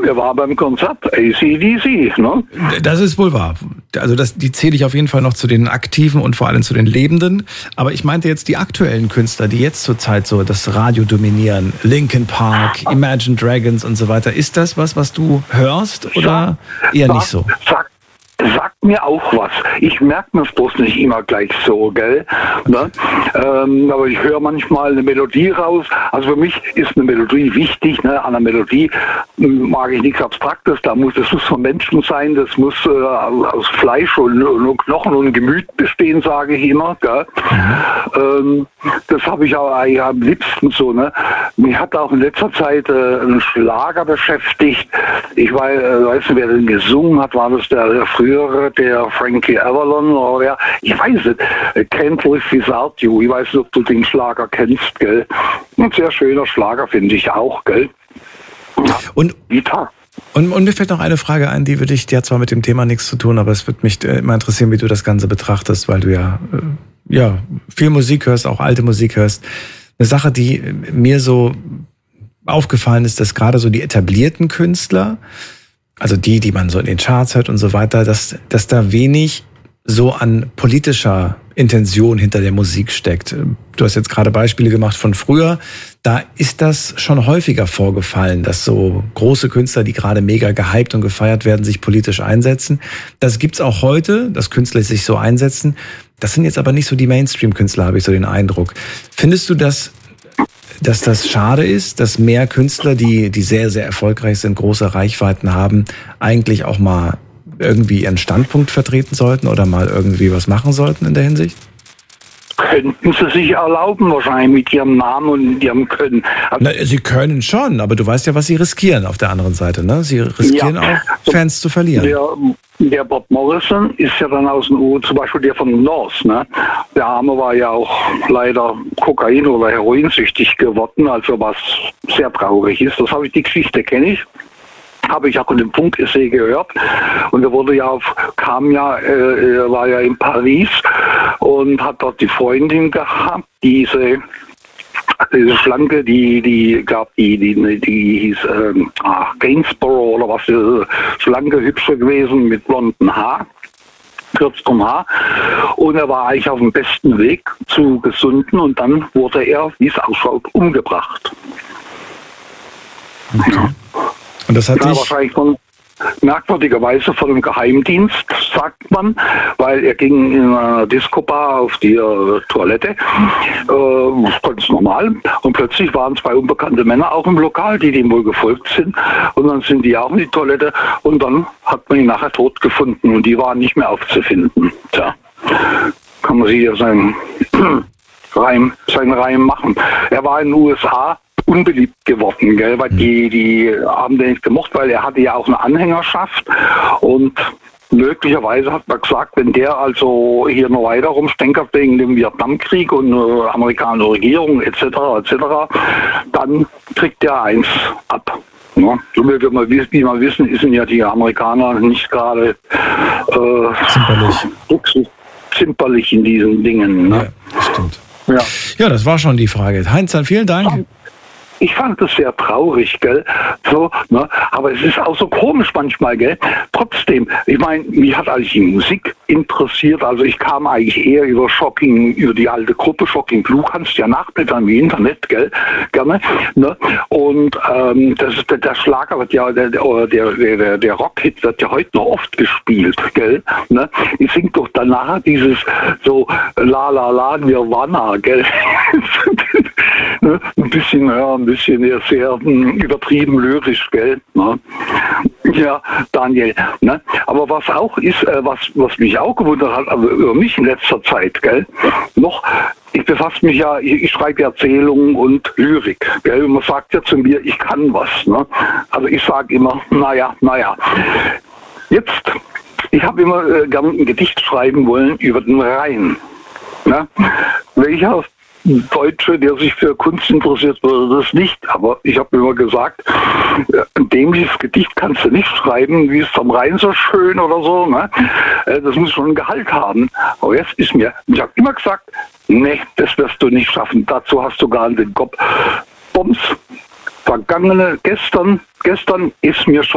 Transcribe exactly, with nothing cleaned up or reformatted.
der war beim Konzert A C D C, ne? Das ist wohl wahr. Also das, die zähle ich auf jeden Fall noch zu den Aktiven und vor allem zu den Lebenden. Aber ich meinte jetzt die aktuellen Künstler, die jetzt zurzeit so das Radio dominieren. Linkin Park, Imagine Dragons und so weiter. Ist das was, was du hörst oder eher sag, nicht so? Sag, sagt mir auch was. Ich merke mir es bloß nicht immer gleich so, gell? Okay. Ne? Ähm, aber ich höre manchmal eine Melodie raus. Also für mich ist eine Melodie wichtig. Ne? An einer Melodie mag ich nichts Abstraktes. Da muss, das muss von Menschen sein. Das muss äh, aus Fleisch und, und Knochen und Gemüt bestehen, sage ich immer. Gell? Mhm. Ähm, das habe ich auch eigentlich am liebsten so. Ne? Mich hat auch in letzter Zeit äh, ein Schlager beschäftigt. Ich weiß, äh, weiß nicht, wer den gesungen hat. War das der, der frühere, der Frankie Avalon oder wer? Ich weiß nicht. Can't Live Without You. Ich weiß nicht, ob du den Schlager kennst, gell? Ein sehr schöner Schlager, finde ich auch, gell? Ja, und Gitarre. Und, und mir fällt noch eine Frage ein, die würde ich, die hat zwar mit dem Thema nichts zu tun, aber es würde mich immer interessieren, wie du das Ganze betrachtest, weil du ja, äh, ja viel Musik hörst, auch alte Musik hörst. Eine Sache, die mir so aufgefallen ist, dass gerade so die etablierten Künstler, also die, die man so in den Charts hört und so weiter, dass, dass da wenig so an politischer Intention hinter der Musik steckt. Du hast jetzt gerade Beispiele gemacht von früher. Da ist das schon häufiger vorgefallen, dass so große Künstler, die gerade mega gehypt und gefeiert werden, sich politisch einsetzen. Das gibt's auch heute, dass Künstler sich so einsetzen. Das sind jetzt aber nicht so die Mainstream-Künstler, habe ich so den Eindruck. Findest du, dass, dass das schade ist, dass mehr Künstler, die, die sehr, sehr erfolgreich sind, große Reichweiten haben, eigentlich auch mal irgendwie ihren Standpunkt vertreten sollten oder mal irgendwie was machen sollten in der Hinsicht? Könnten sie sich erlauben, wahrscheinlich mit ihrem Namen und ihrem Können. Also Na, sie können schon, aber du weißt ja, was sie riskieren auf der anderen Seite, ne? Sie riskieren ja auch, Fans zu verlieren. Der, der Bob Morrison ist ja dann aus den U S A, zum Beispiel der von North, ne? Der Arme war ja auch leider Kokain- oder Heroinsüchtig geworden, also was sehr traurig ist. Das habe ich, die Geschichte kenne ich. Habe ich auch in dem Funk-Essay gehört. Und er wurde ja auf, kam ja, äh, er war ja in Paris und hat dort die Freundin gehabt, diese, diese Schlanke, die, die gab, die, die, die hieß, ähm, ach, Gainsborough oder was, diese Schlanke, hübsche gewesen mit blonden Haar. Kürztem Haar. Und er war eigentlich auf dem besten Weg zu gesunden und dann wurde er, wie es ausschaut, umgebracht. Okay. Ja. Und das hat ja, dich wahrscheinlich von, merkwürdigerweise von einem Geheimdienst, sagt man, weil er ging in einer Disco-Bar auf die äh, Toilette, äh, ganz normal, und plötzlich waren zwei unbekannte Männer auch im Lokal, die dem wohl gefolgt sind, und dann sind die auch in die Toilette, und dann hat man ihn nachher tot gefunden, und die waren nicht mehr aufzufinden. Tja, kann man sich ja seinen Reim, seinen Reim machen. Er war in den U S A unbeliebt geworden, gell? Weil die, die haben den nicht gemocht, weil er hatte ja auch eine Anhängerschaft und möglicherweise hat man gesagt, wenn der also hier noch weiter rumstänkert wegen dem Vietnamkrieg und äh, amerikanische Regierung et cetera et cetera, dann kriegt er eins ab. Ja, so wie wir, mal, wie wir wissen, sind ja die Amerikaner nicht gerade äh, zimperlich. zimperlich in diesen Dingen. Ne? Ja, stimmt. Ja. Ja, das war schon die Frage. Heinz, vielen Dank. Ich fand das sehr traurig, gell? So, ne? Aber es ist auch so komisch manchmal, gell? Trotzdem, ich meine, mich hat eigentlich die Musik interessiert. Also ich kam eigentlich eher über Shocking, über die alte Gruppe Shocking Blue, kannst ja nachblättern wie Internet, gell? Gerne. Ne? Und ähm, das ist der, der Schlager wird ja, der, der, der, der Rockhit wird ja heute noch oft gespielt, gell? Ne? Die singt doch danach dieses so La La La Nirvana, gell? Ne? Ein bisschen, ja, ein bisschen eher sehr hm, übertrieben lyrisch, gell? Ne? Ja, Daniel. Ne? Aber was auch ist, äh, was, was mich auch gewundert hat, also über mich in letzter Zeit, gell? Noch, ich befasse mich ja, ich, ich schreibe Erzählungen und Lyrik, gell? Und man sagt ja zu mir, ich kann was, ne? Also ich sage immer, naja, naja. Jetzt, ich habe immer äh, gern ein Gedicht schreiben wollen über den Rhein. Ne? Welcher Deutsche, der sich für Kunst interessiert, würde das nicht. Aber ich habe immer gesagt, ein dämliches Gedicht kannst du nicht schreiben, wie es am Rhein so schön oder so. Ne? Das muss schon ein Gehalt haben. Aber jetzt ist mir, ich habe immer gesagt, nee, das wirst du nicht schaffen. Dazu hast du gar nicht den Kopf. Bums, vergangene, gestern, gestern ist mir schon